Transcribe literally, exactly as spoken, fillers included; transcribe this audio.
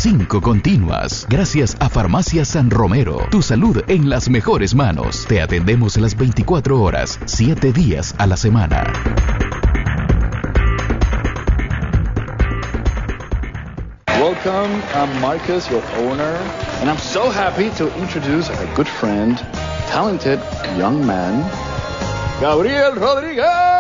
Cinco continuas. Gracias a Farmacia San Romero. Tu salud en las mejores manos. Te atendemos las veinticuatro horas, siete días a la semana. Welcome, I'm Marcus, your owner, and I'm so happy to introduce a good friend, talented young man, Gabriel Rodríguez.